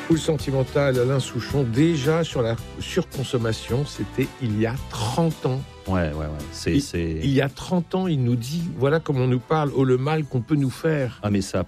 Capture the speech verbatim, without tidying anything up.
Ou le sentimental Alain Souchon, déjà sur la surconsommation, c'était il y a trente ans. Ouais, ouais, ouais. C'est, il, c'est... il y a trente ans, il nous dit, voilà comment on nous parle, oh le mal qu'on peut nous faire. Ah mais ça